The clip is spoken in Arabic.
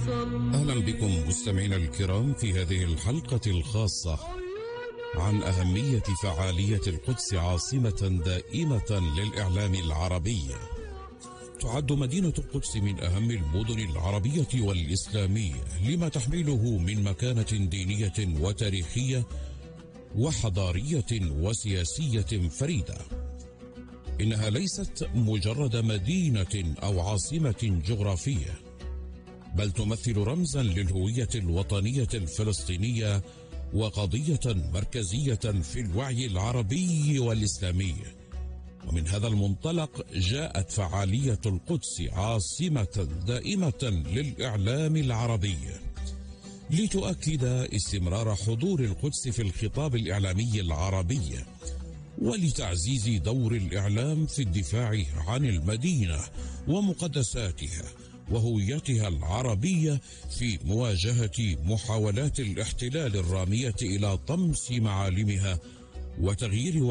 أهلا بكم مستمعينا الكرام في هذه الحلقة الخاصة عن أهمية فعالية القدس عاصمة دائمة للإعلام العربي. تعد مدينة القدس من أهم المدن العربية والإسلامية لما تحمله من مكانة دينية وتاريخية وحضارية وسياسية فريدة. إنها ليست مجرد مدينة أو عاصمة جغرافية، بل تمثل رمزا للهوية الوطنية الفلسطينية وقضية مركزية في الوعي العربي والإسلامي. ومن هذا المنطلق جاءت فعالية القدس عاصمة دائمة للإعلام العربي لتؤكد استمرار حضور القدس في الخطاب الإعلامي العربي، ولتعزيز دور الإعلام في الدفاع عن المدينة ومقدساتها وهويتها العربية في مواجهة محاولات الاحتلال الرامية إلى طمس معالمها وتغيير